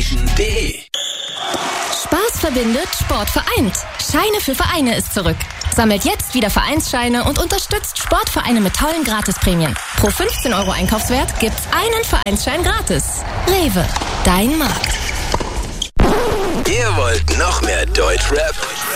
Nation.de. Spaß verbindet, Sport vereint. Scheine für Vereine ist zurück. Sammelt jetzt wieder Vereinsscheine und unterstützt Sportvereine mit tollen Gratisprämien. Pro 15 € Einkaufswert gibt's einen Vereinsschein gratis. Rewe, dein Markt. Ihr wollt noch mehr Deutschrap?